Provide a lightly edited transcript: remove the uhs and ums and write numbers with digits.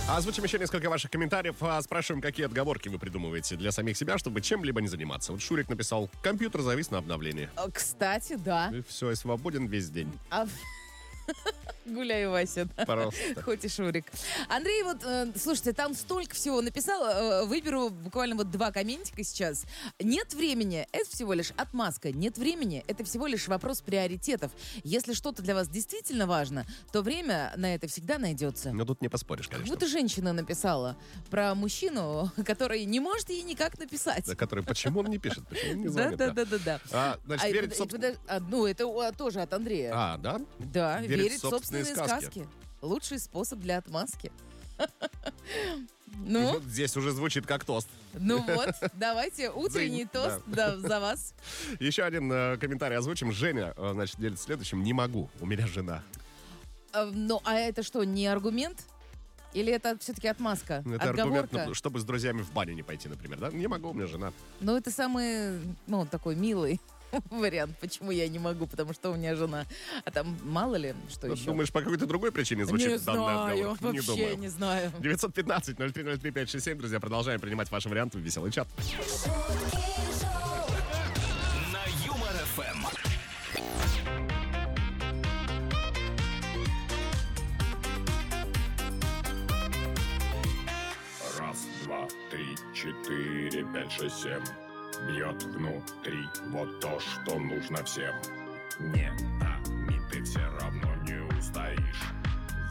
Озвучим еще несколько ваших комментариев. Спрашиваем, какие отговорки вы придумываете для самих себя, чтобы чем-либо не заниматься. Вот Шурик написал: компьютер завис на обновлении. Кстати, да. И все, и свободен весь день. Гуляй, Вася. Да? Пожалуйста. Хоть и Шурик. Андрей, вот, слушайте, там столько всего написал. Выберу буквально вот 2 комментика сейчас. Нет времени — это всего лишь отмазка. Нет времени — это всего лишь вопрос приоритетов. Если что-то для вас действительно важно, то время на это всегда найдется. Ну, тут не поспоришь, конечно. Вот и женщина написала про мужчину, который не может ей никак написать. Да, который почему он не пишет, почему он не звонит. Да. Значит, верит в собственные... это тоже от Андрея. Да? Да, верит в собственные сказки. сказки. Лучший способ для отмазки. Ну, вот здесь уже звучит как тост. Ну вот, давайте утренний тост за вас. Еще один комментарий озвучим. Женя, значит, делится следующим: не могу, у меня жена. Ну, а это что, не аргумент? Или это все-таки отмазка? Это отговорка? аргумент, чтобы с друзьями в баню не пойти, например, да? Не могу, у меня жена. Ну, это самый, такой милый вариант, почему я не могу, потому что у меня жена. А там мало ли, что еще. Думаешь, по какой-то другой причине звучит данная отговорка? Вообще не знаю. 915-0303-567, друзья, продолжаем принимать ваши варианты в веселый чат. На Юмор ФМ. Раз, два, три, четыре, пять, шесть, семь. Бьет внутри вот то, что нужно всем. Не, ты все равно не устоишь.